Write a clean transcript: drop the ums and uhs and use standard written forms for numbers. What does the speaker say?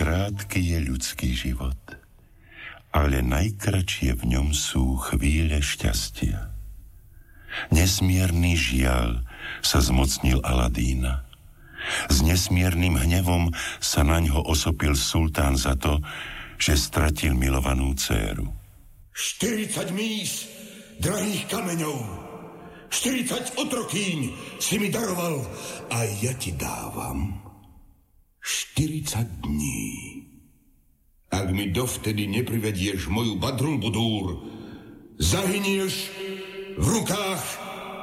Krátky je ľudský život, ale najkratšie v ňom sú chvíle šťastia. Nesmierny žiaľ sa zmocnil Aladína. S nesmiernym hnevom sa naňho osopil sultán za to, že stratil milovanú dcéru. 40 míš drahých kameňov, 40 otrokýň si mi daroval a ja ti dávam 40 dní. Ak mi dovtedy neprivedieš moju Badrul Budur, zahynieš v rukách